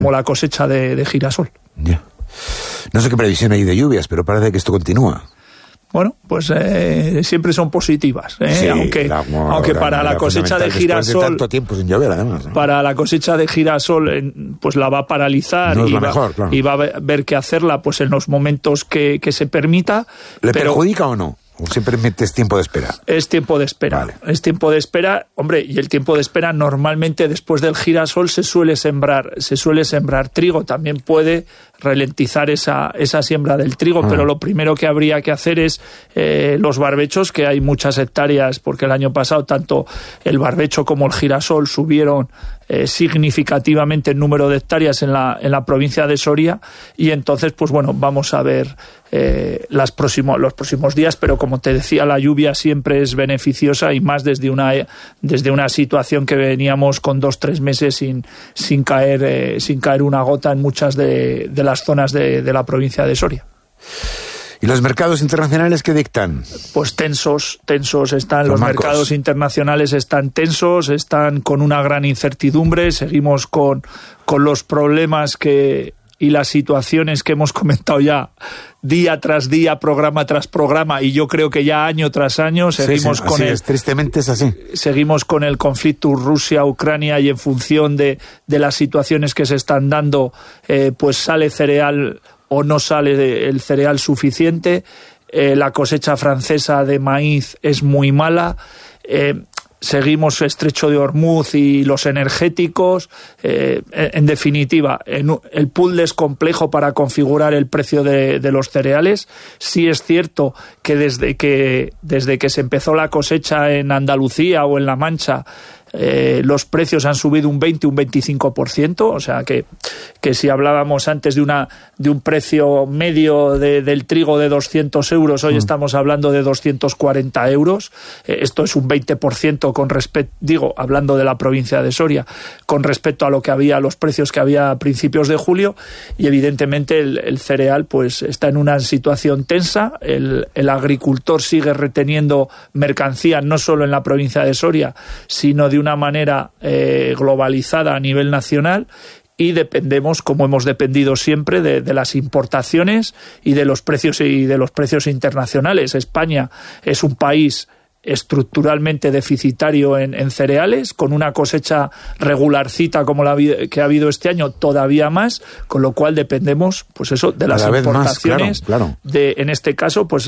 como la cosecha de girasol. Ya. No sé qué previsión hay de lluvias, pero parece que esto continúa. Bueno, pues siempre son positivas, Sí, aunque para la cosecha de girasol, de tanto tiempo sin llover, además, ¿no? Para la cosecha de girasol, pues la va a paralizar, no y, mejor, claro. Y va a ver qué hacerla pues en los momentos que se permita. ¿Le perjudica o no? ¿O simplemente es tiempo de espera? Es tiempo de espera. Vale. Es tiempo de espera, hombre, y el tiempo de espera normalmente después del girasol se suele sembrar trigo. También puede ralentizar esa siembra del trigo, pero lo primero que habría que hacer es los barbechos, que hay muchas hectáreas, porque el año pasado tanto el barbecho como el girasol subieron significativamente el número de hectáreas en la provincia de Soria, y entonces pues bueno, vamos a ver los próximos días, pero como te decía, la lluvia siempre es beneficiosa, y más desde una situación que veníamos con 2-3 meses sin caer una gota en muchas de las zonas de la provincia de Soria. ¿Y los mercados internacionales qué dictan? Pues tensos están. Los mercados internacionales están tensos, están con una gran incertidumbre. Seguimos con los problemas y las situaciones que hemos comentado ya día tras día, programa tras programa, y yo creo que ya año tras año seguimos tristemente es así. Seguimos con el conflicto Rusia-Ucrania, y en función de las situaciones que se están dando, pues sale cereal o no sale el cereal suficiente. La cosecha francesa de maíz es muy mala. Seguimos Estrecho de Hormuz y los energéticos. En definitiva, el pool es complejo para configurar el precio de los cereales. Sí es cierto que desde que se empezó la cosecha en Andalucía o en La Mancha, los precios han subido un 20, un 25%, o sea que si hablábamos antes de un precio medio del trigo de 200 euros, hoy estamos hablando de 240 euros. Esto es un 20% con respecto, hablando de la provincia de Soria, con respecto a los precios que había a principios de julio, y evidentemente el cereal pues está en una situación tensa. El agricultor sigue reteniendo mercancía, no solo en la provincia de Soria, sino de una manera globalizada a nivel nacional, y dependemos, como hemos dependido siempre, de las importaciones y de los precios internacionales. España es un país estructuralmente deficitario en cereales, con una cosecha regularcita como la que ha habido este año, todavía más, con lo cual dependemos pues eso de las importaciones, claro. En este caso pues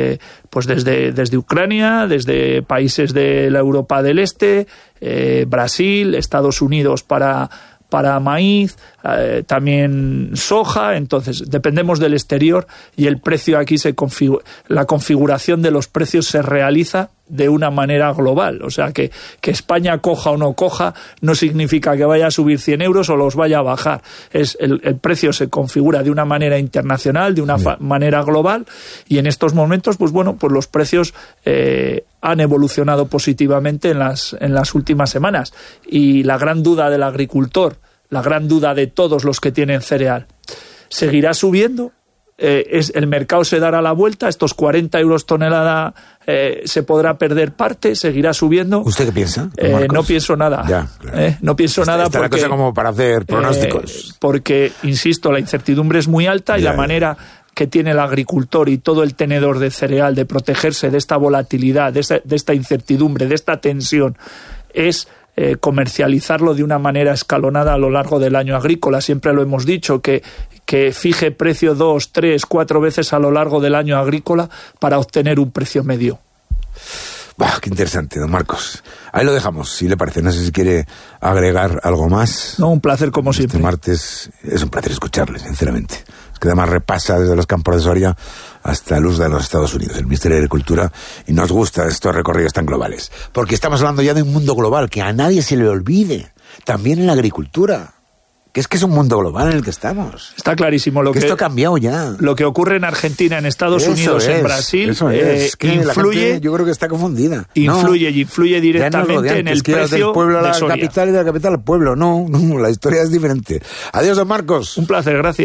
desde Ucrania, desde países de la Europa del Este, Brasil, Estados Unidos para maíz, también soja. Entonces dependemos del exterior, y el precio aquí la configuración de los precios se realiza de una manera global. O sea que España coja o no coja no significa que vaya a subir 100 euros o los vaya a bajar. El precio se configura de una manera internacional, de una manera global, y en estos momentos pues los precios han evolucionado positivamente en las últimas semanas. Y la gran duda del agricultor, la gran duda de todos los que tienen cereal, ¿seguirá subiendo? El mercado se dará la vuelta, estos 40 euros tonelada se podrá perder parte, seguirá subiendo. ¿Usted qué piensa? No pienso nada. Ya, claro. No pienso nada porque... la cosa como para hacer pronósticos. Porque, insisto, la incertidumbre es muy alta, y la manera que tiene el agricultor y todo el tenedor de cereal de protegerse de esta volatilidad, de esta incertidumbre, de esta tensión, es comercializarlo de una manera escalonada a lo largo del año agrícola. Siempre lo hemos dicho, que fije precio 2, 3, 4 veces a lo largo del año agrícola para obtener un precio medio. Qué interesante, don Marcos. Ahí lo dejamos, si le parece. No sé si quiere agregar algo más. No, un placer como siempre. Este martes es un placer escucharle, sinceramente. Es que además repasa desde los campos de Soria hasta el uso de los Estados Unidos, el Ministerio de Agricultura, y nos gustan estos recorridos tan globales. Porque estamos hablando ya de un mundo global, que a nadie se le olvide, también en la agricultura. Que es un mundo global en el que estamos. Está clarísimo que esto ha cambiado ya. Lo que ocurre en Argentina, en Estados Unidos, en Brasil, que influye. La gente, yo creo que está confundida. Influye directamente en el precio del pueblo a la Soria. Capital, y de la capital al pueblo. No, la historia es diferente. Adiós, don Marcos. Un placer, gracias.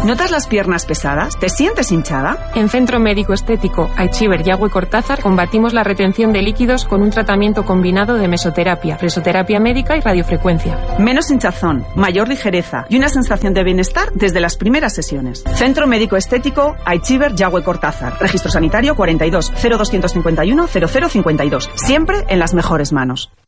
¿Notas las piernas pesadas? ¿Te sientes hinchada? En Centro Médico Estético Aichiver Yagüe Cortázar combatimos la retención de líquidos con un tratamiento combinado de mesoterapia, presoterapia médica y radiofrecuencia. Menos hinchazón, mayor ligereza y una sensación de bienestar desde las primeras sesiones. Centro Médico Estético Aichiver Yagüe Cortázar. Registro sanitario 42 0251 0052. Siempre en las mejores manos.